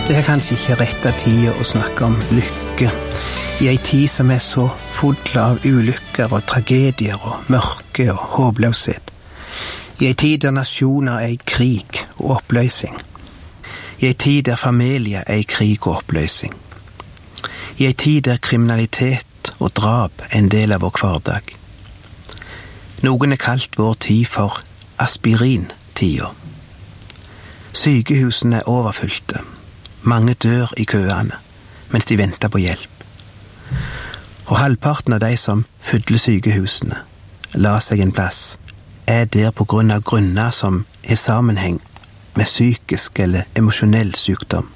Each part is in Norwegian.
Det er kanskje ikke rette tid å snakke om lykke, i en tid som er så full av ulykker og tragedier og mørke og håpløshet. I en tid der nasjoner er i krig og oppløsning. I en tid der familier er i krig og oppløsning. I en tid der kriminalitet og drap er en del av vår hverdag. Noen er kalt vår tid for aspirintida. Sykehusene er overfylte. Mange dør i køene, mens de venter på hjelp. Og halvparten av de som fyller sykehusene, la seg en plass, er der på grunn av grunner som er sammenheng med psykisk eller emosjonell sykdom.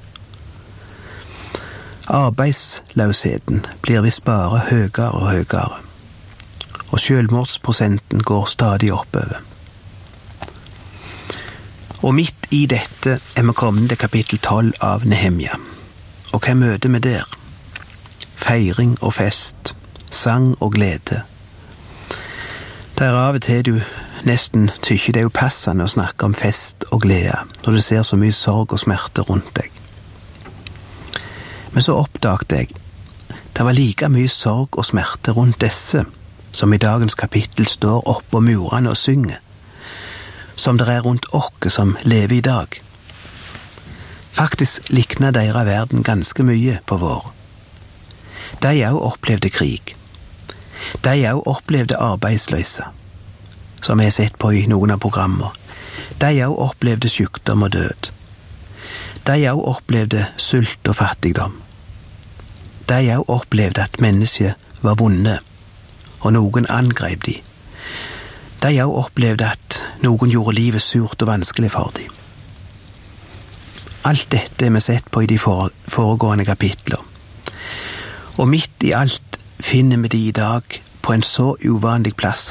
Arbeidsløsheten blir visst bare høyere og høyere, og selvmordsprosenten går stadig oppover. Og midt i dette er vi kommet til kapittel 12 av Nehemja. Og hva møter vi der? Feiring og fest, sang og glede. Der av og til du nesten tykker det er upassende å snakke om fest og glede, når du ser så mye sorg og smerte rundt deg. Men så oppdaget jeg, det var like mye sorg og smerte rundt disse, som i dagens kapittel står oppå murene og synger, som det er rundt oss som lever i dag. Faktisk likner deres verden ganske mye på vår. De også opplevde krig. De også opplevde arbeidsløse, som jeg har sett på i noen av programmer. De også opplevde sykdom og død. De også opplevde sult og fattigdom. De også opplevde at mennesker var vonde, og noen angrep de. De også opplevde at noen gjorde livet surt og vanskelig for dem. Alt dette er vi sett på i de foregående kapitler. Og midt i alt finner vi de i dag på en så uvanlig plass